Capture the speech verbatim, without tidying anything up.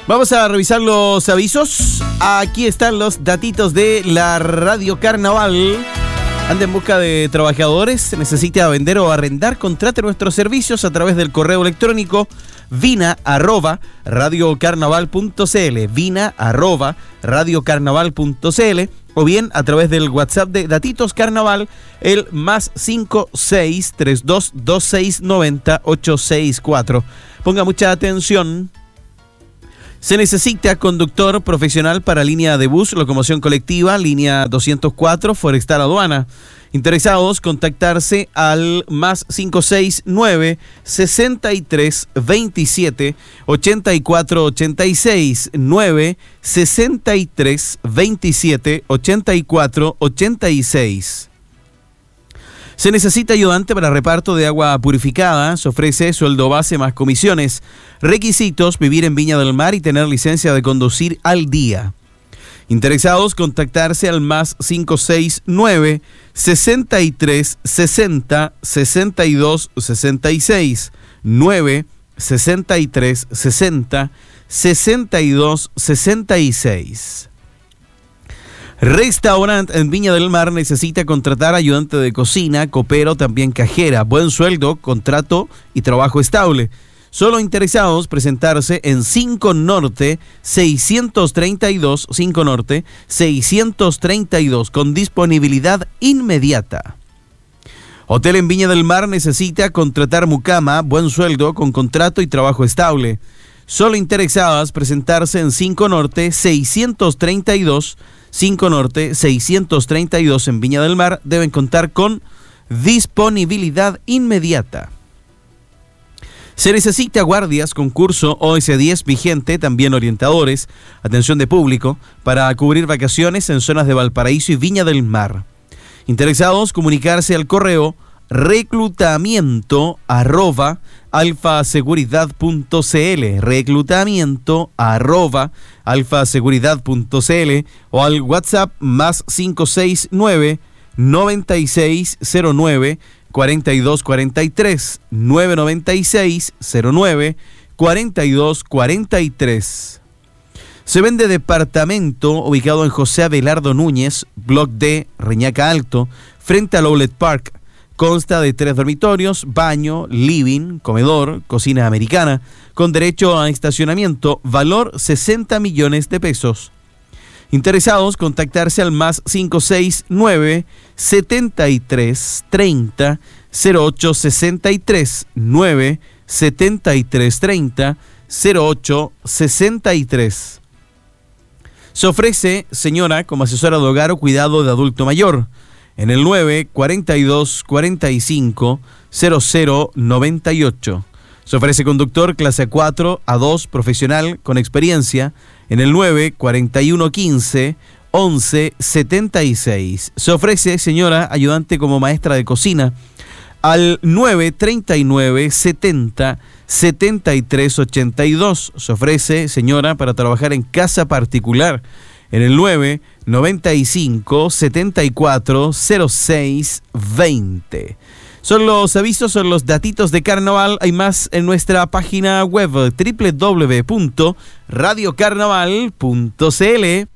Vamos a revisar los avisos. Aquí están los datitos de la Radio Carnaval. Anda en busca de trabajadores, se necesita vender o arrendar, contrate nuestros servicios a través del correo electrónico vina arroba radiocarnaval punto cl, vina arroba radiocarnaval punto cl, o bien a través del WhatsApp de Datitos Carnaval, el más cinco seis tres dos dos seis nueve cero ocho seis cuatro. Ponga mucha atención. Se necesita conductor profesional para línea de bus, locomoción colectiva, línea doscientos cuatro, Forestal Aduana. Interesados, contactarse al más cinco seis nueve sesenta y tres veintisiete ochenta y cuatro ochenta y seis, nueve sesenta y tres veintisiete ochenta y cuatro ochenta y seis. Se necesita ayudante para reparto de agua purificada. Se ofrece sueldo base más comisiones. Requisitos: vivir en Viña del Mar y tener licencia de conducir al día. Interesados, contactarse al más cinco seis nueve sesenta y tres sesenta sesenta y dos sesenta y seis, nueve sesenta y tres sesenta sesenta y dos sesenta y seis. Restaurante en Viña del Mar necesita contratar ayudante de cocina, copero, también cajera. Buen sueldo, contrato y trabajo estable. Solo interesados, presentarse en cinco Norte seiscientos treinta y dos, cinco Norte seiscientos treinta y dos, con disponibilidad inmediata. Hotel en Viña del Mar necesita contratar mucama, buen sueldo, con contrato y trabajo estable. Solo interesadas, presentarse en cinco Norte seiscientos treinta y dos, cinco Norte seiscientos treinta y dos en Viña del Mar, deben contar con disponibilidad inmediata. Se necesita guardias con curso O S diez vigente, también orientadores, atención de público, para cubrir vacaciones en zonas de Valparaíso y Viña del Mar. Interesados, comunicarse al correo reclutamiento arroba alfaseguridad punto cl, reclutamiento arroba alfaseguridad punto cl, o al WhatsApp más cinco seis nueve noventa y seis cero nueve cuarenta y dos cuarenta y tres, nueve noventa y seis cero nueve cuarenta y dos cuarenta y tres. Se vende departamento ubicado en José Abelardo Núñez, Block D, Reñaca Alto, frente al Outlet Park. Consta de tres dormitorios, baño, living, comedor, cocina americana, con derecho a estacionamiento, valor sesenta millones de pesos. Interesados, contactarse al más cinco seis nueve setenta y tres treinta cero ocho sesenta y tres, nueve setenta y tres treinta cero ocho sesenta y tres. Se ofrece señora como asesora de hogar o cuidado de adulto mayor en el nueve cuarenta y dos cuarenta y cinco cero cero noventa y ocho. Se ofrece conductor clase cuatro a dos profesional con experiencia en el nueve cuarenta y uno quince once setenta y seis. Se ofrece señora ayudante como maestra de cocina al nueve treinta y nueve setenta setenta y tres ochenta y dos. Se ofrece señora para trabajar en casa particular en el nueve noventa y cinco setenta y cuatro cero seis veinte. Son los avisos, son los datitos de carnaval. Hay más en nuestra página web doble u doble u doble u punto radiocarnaval punto cl.